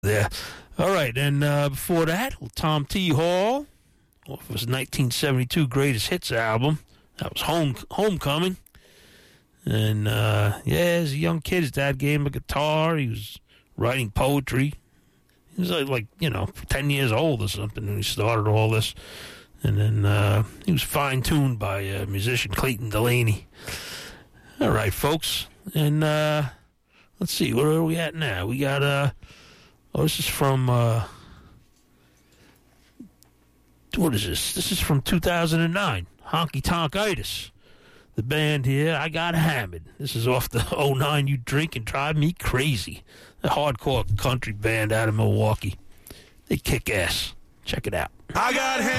there. All right, and before that, Tom T. Hall off his 1972 Greatest Hits album. That was Homecoming. And, as a young kid, his dad gave him a guitar. He was writing poetry. He was like 10 years old or something when he started all this. And then he was fine-tuned by musician Clayton Delaney. All right, folks. And let's see, where are we at now? We got, this is from, what is this? This is from 2009, Honky Tonk-itis. The band here, I Got Hammered. This is off the 09 You Drink and Drive Me Crazy. A hardcore country band out of Milwaukee. They kick ass. Check it out. I got hammered.